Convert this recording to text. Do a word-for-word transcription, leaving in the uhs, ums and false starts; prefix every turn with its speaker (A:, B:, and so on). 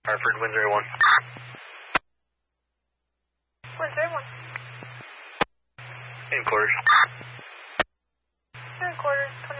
A: Hartford, wind zero one.
B: Wind zero one.
A: In quarters.
B: In quarters,